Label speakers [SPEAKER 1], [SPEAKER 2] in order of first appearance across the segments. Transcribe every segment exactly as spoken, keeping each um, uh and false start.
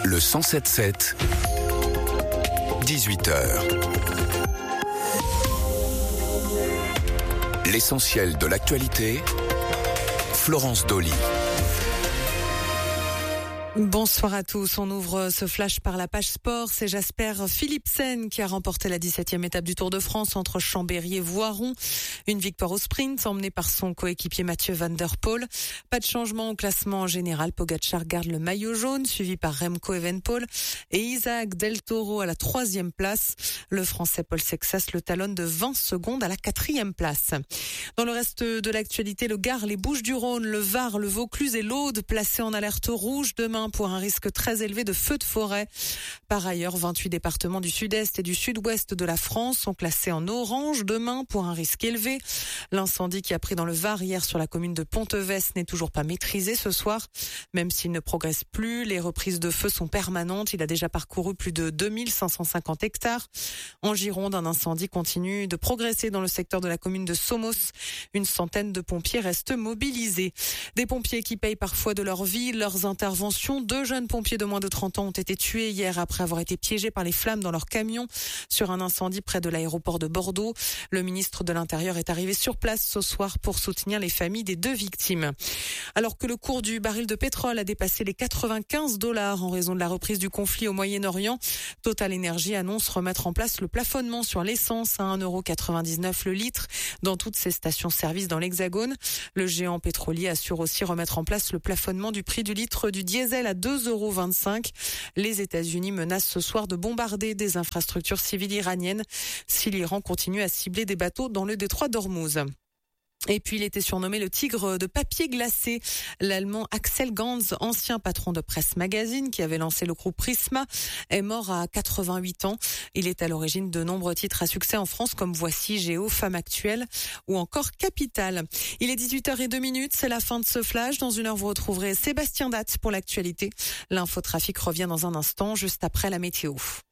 [SPEAKER 1] Le cent sept sept, dix-huit heures. L'essentiel de l'actualité, Florence Dolly.
[SPEAKER 2] Bonsoir à tous. On ouvre ce flash par la page sport. C'est Jasper Philipsen qui a remporté la dix-septième étape du Tour de France entre Chambéry et Voiron. Une victoire au sprint emmenée par son coéquipier Mathieu Van Der Poel. Pas de changement au classement en général. Pogacar garde le maillot jaune, suivi par Remco Evenepoel et Isaac Del Toro à la troisième place. Le Français Paul Sexas le talonne de vingt secondes à la quatrième place. Dans le reste de l'actualité, le Gard, les Bouches-du-Rhône, le Var, le Vaucluse et l'Aude placés en alerte rouge demain pour un risque très élevé de feux de forêt. Par ailleurs, vingt-huit départements du sud-est et du sud-ouest de la France sont classés en orange demain pour un risque élevé. L'incendie qui a pris dans le Var hier sur la commune de Ponteves n'est toujours pas maîtrisé ce soir. Même s'il ne progresse plus, les reprises de feu sont permanentes. Il a déjà parcouru plus de deux mille cinq cent cinquante hectares. En Gironde, un incendie continue de progresser dans le secteur de la commune de Somos. Une centaine de pompiers restent mobilisés. Des pompiers qui payent parfois de leur vie leurs interventions. Deux jeunes pompiers de moins de trente ans ont été tués hier après avoir été piégés par les flammes dans leur camion sur un incendie près de l'aéroport de Bordeaux. Le ministre de l'Intérieur est arrivé sur place ce soir pour soutenir les familles des deux victimes. Alors que le cours du baril de pétrole a dépassé les quatre-vingt-quinze dollars en raison de la reprise du conflit au Moyen-Orient, Total Energy annonce remettre en place le plafonnement sur l'essence à un euro quatre-vingt-dix-neuf le litre dans toutes ses stations-service dans l'Hexagone. Le géant pétrolier assure aussi remettre en place le plafonnement du prix du litre du diesel à deux euros vingt-cinq. Les États-Unis menacent ce soir de bombarder des infrastructures civiles iraniennes si l'Iran continue à cibler des bateaux dans le détroit d'Ormuz. Et puis, il était surnommé le tigre de papier glacé. L'Allemand Axel Ganz, ancien patron de Presse Magazine, qui avait lancé le groupe Prisma, est mort à quatre-vingt-huit ans. Il est à l'origine de nombreux titres à succès en France, comme Voici, Géo, Femme Actuelle ou encore Capital. Il est dix-huit heures zéro deux, c'est la fin de ce flash. Dans une heure, vous retrouverez Sébastien Datte pour l'actualité. L'infotrafic revient dans un instant, juste après la météo.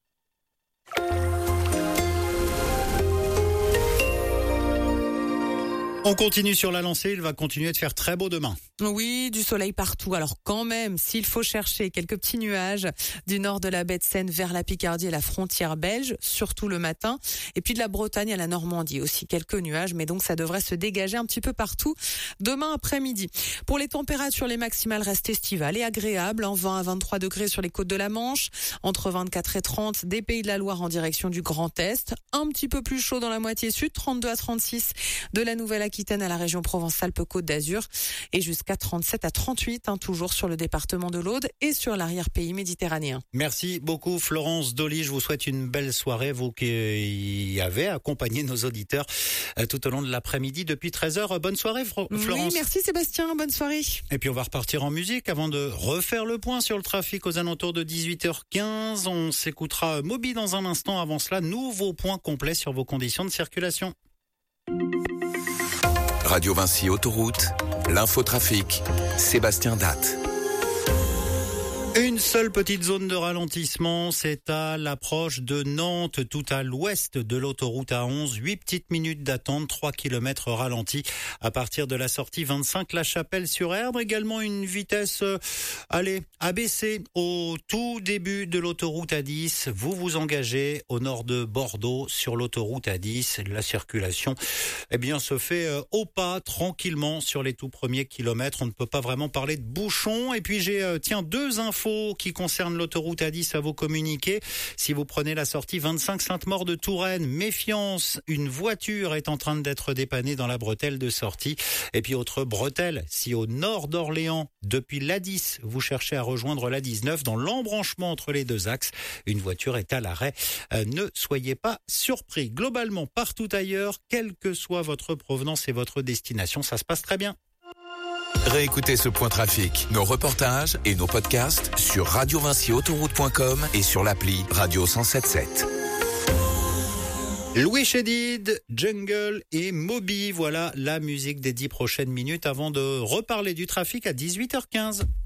[SPEAKER 3] On continue sur la lancée, il va continuer de faire très beau demain.
[SPEAKER 2] Oui, du soleil partout. Alors quand même, s'il faut chercher quelques petits nuages du nord de la baie de Seine vers la Picardie et la frontière belge, surtout le matin, et puis de la Bretagne à la Normandie aussi quelques nuages, mais donc ça devrait se dégager un petit peu partout demain après-midi. Pour les températures, les maximales restent estivales et agréables, en vingt à vingt-trois degrés sur les côtes de la Manche, entre vingt-quatre et trente des Pays de la Loire en direction du Grand Est, un petit peu plus chaud dans la moitié sud, trente-deux à trente-six de la Nouvelle-Aquitaine à la région Provence-Alpes-Côte d'Azur et jusqu'à trente-sept à trente-huit, hein, toujours sur le département de l'Aude et sur l'arrière-pays méditerranéen.
[SPEAKER 3] Merci beaucoup Florence Dolly, je vous souhaite une belle soirée, vous qui avez accompagné nos auditeurs tout au long de l'après-midi depuis treize heures. Bonne soirée Florence.
[SPEAKER 2] Oui, merci Sébastien, bonne soirée.
[SPEAKER 3] Et puis on va repartir en musique avant de refaire le point sur le trafic aux alentours de dix-huit heures quinze. On s'écoutera Moby dans un instant. Avant cela, nouveau point complet sur vos conditions de circulation.
[SPEAKER 1] Radio Vinci Autoroute, l'infotrafic, Sébastien Datte.
[SPEAKER 3] Une seule petite zone de ralentissement, c'est à l'approche de Nantes, tout à l'ouest de l'autoroute A onze. Huit petites minutes d'attente, trois kilomètres ralentis à partir de la sortie vingt-cinq La Chapelle-sur-Erdre. Également une vitesse, euh, allez, abaissée au tout début de l'autoroute A dix. Vous vous engagez au nord de Bordeaux sur l'autoroute A dix. La circulation, eh bien, se fait euh, au pas, tranquillement sur les tout premiers kilomètres. On ne peut pas vraiment parler de bouchons. Et puis j'ai, euh, tiens, deux infos qui concerne l'autoroute A dix à vous communiquer. Si vous prenez la sortie vingt-cinq Sainte-Maure de Touraine, méfiance, une voiture est en train d'être dépannée dans la bretelle de sortie. Et puis autre bretelle, si au nord d'Orléans, depuis l'A dix, vous cherchez à rejoindre l'A dix-neuf, dans l'embranchement entre les deux axes, une voiture est à l'arrêt. Euh, ne soyez pas surpris. Globalement, partout ailleurs, quelle que soit votre provenance et votre destination, ça se passe très bien.
[SPEAKER 1] Réécoutez ce point trafic, nos reportages et nos podcasts sur radio vinci autoroute point com et sur l'appli Radio cent soixante-dix-sept.
[SPEAKER 3] Louis Chédid, Jungle et Moby, voilà la musique des dix prochaines minutes avant de reparler du trafic à dix-huit heures quinze.